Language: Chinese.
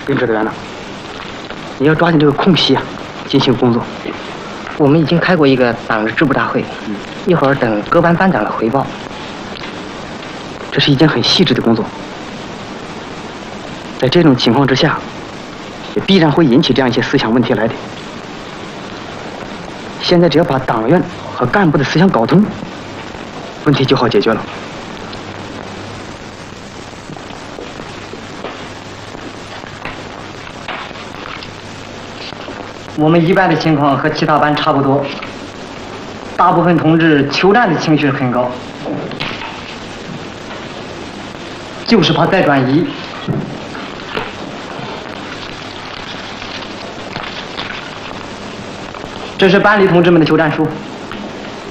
不用扯得远了，你要抓紧这个空隙啊，进行工作。 我们已经开过一个党支部大会，一会儿等各班班长的回报。 这是一件很细致的工作，在这种情况之下，也必然会引起这样一些思想问题来的。现在只要把党员和干部的思想搞通，问题就好解决了。 我们一班的情况和其他班差不多，大部分同志求战的情绪很高，就是怕再转移。这是班里同志们的求战书。